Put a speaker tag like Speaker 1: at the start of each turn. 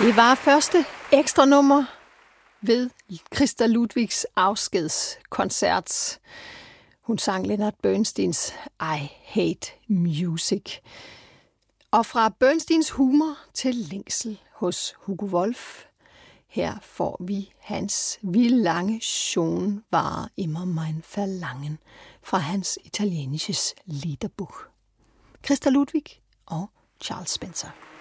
Speaker 1: Det var første ekstra nummer ved Christa Ludwigs afskedskoncert. Hun sang Leonard Bernsteins I Hate Music. Og fra Bernsteins humor til længsel hos Hugo Wolf. Her får vi hans Wie lange schon war immer mein Verlangen fra hans italienisches Liederbuch. Christa Ludwig og Charles Spencer.